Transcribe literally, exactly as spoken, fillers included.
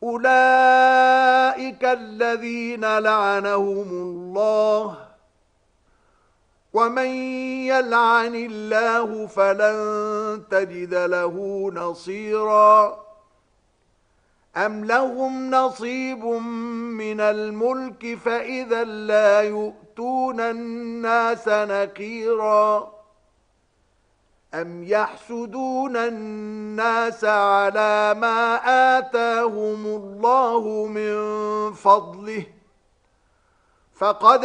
أولئك الذين لعنهم الله ومن يلعن الله فلن تجد له نصيرا أم لهم نصيب من الملك فإذا لا يؤتون الناس نكيرا أم يحسدون الناس على ما آتاهم الله من فضله فقد